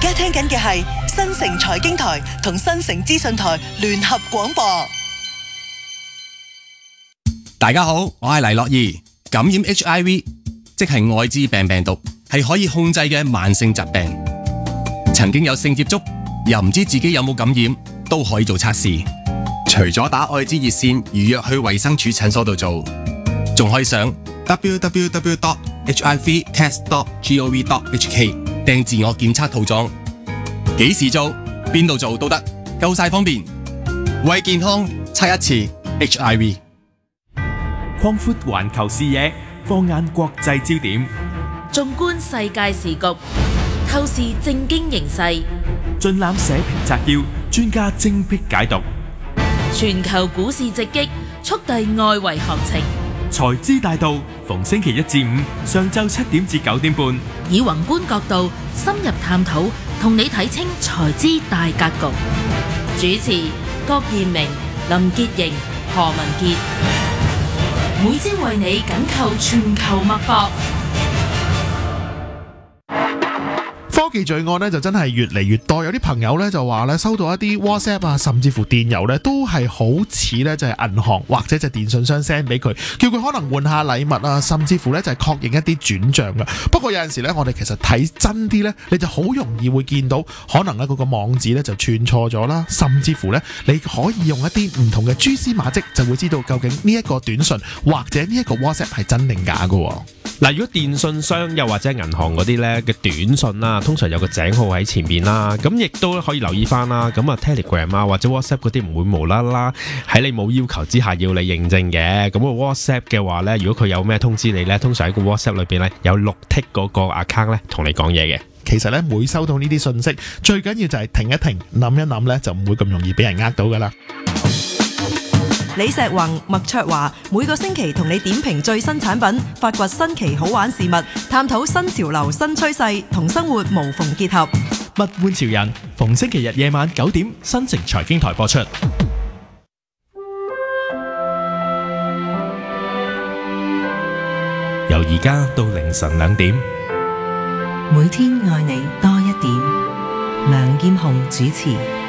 家聽緊嘅係新城財經台同新城資訊台聯合廣播。 大家好，我係黎樂怡。感染 HIV 即係愛滋病病毒，係可以控制嘅慢性疾病。曾經有性接觸又唔知自己有冇感染，都可以做測試。除咗打愛滋熱線預約去衛生署診所度做，仲可以上 www.hivtest.gov.hk 訂自我檢測套裝。幾時做邊度做都得，夠晒方便。為健康測一次 HIV。 擴闊環球視野，放眼國際焦點， 縱觀世界時局，透視政經形勢， 盡覽社評摘要，專家精闢解讀。 全球股市直擊，速遞外圍行情。 財資大道，逢星期一至五上晝7點至9點半， 以宏觀角度深入探討，同你睇清財資大格局。主持郭彥明、林潔瑩、何文傑。每朝為你緊扣全球脈搏。 科技罪案咧就真係越嚟越多，有啲朋友咧就話咧收到一啲 WhatsApp 啊，甚至乎電郵咧都係好似咧就係銀行或者就係電信商 send 俾佢，叫佢可能換下禮物啊，甚至乎咧就係確認一啲轉賬㗎。不過有陣時咧，我哋其實睇真啲咧，你就好容易會見到可能咧嗰個網址咧就串錯咗啦，甚至乎咧你可以用一啲唔同嘅蛛絲馬跡，就會知道究竟呢一個短信或者呢一個 WhatsApp 係真定假㗎。 嗱，如果電信商又或者銀行嗰啲咧嘅短信啦，通常有個井號喺前面啦，咁亦都可以留意翻啦。咁啊 Telegram 啊或者 WhatsApp 嗰啲唔會無啦啦喺你冇要求之下要你認證嘅。咁個 WhatsApp 嘅話咧，如果佢有咩通知你咧，通常喺個 WhatsApp 裏邊咧有綠剔嗰個 account 咧同你講嘢嘅。 其實咧每收到呢啲信息，最緊要就係停一停，諗一諗咧，就唔會咁容易俾人呃到噶啦。 李石宏、麥卓華每個星期同你點評最新產品，發掘新奇好玩事物，探討新潮流新趨勢，同生活無縫結合。 物玩潮人，逢星期日夜晚9點，新城財經台播出。由而家到凌晨2點， 每天愛你多一點。梁劍虹主持。